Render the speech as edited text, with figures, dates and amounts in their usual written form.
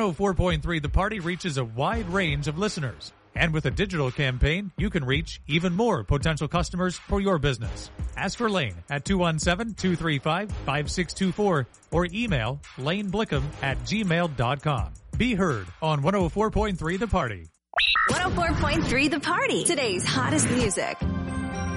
104.3 The Party reaches a wide range of listeners. And with a digital campaign, you can reach even more potential customers for your business. Ask for Lane at 217-235-5624 or email laneblickam@gmail.com. Be heard on 104.3 The Party. 104.3 The Party. Today's hottest music.